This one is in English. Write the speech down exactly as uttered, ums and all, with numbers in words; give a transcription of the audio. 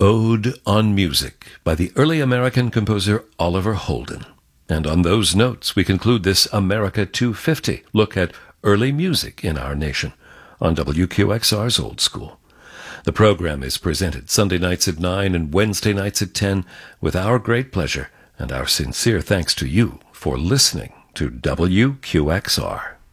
Ode on Music by the early American composer Oliver Holden. And on those notes, we conclude this America two fifty look at early music in our nation on W Q X R's Old School. The program is presented Sunday nights at nine and Wednesday nights at ten with our great pleasure and our sincere thanks to you for listening to W Q X R.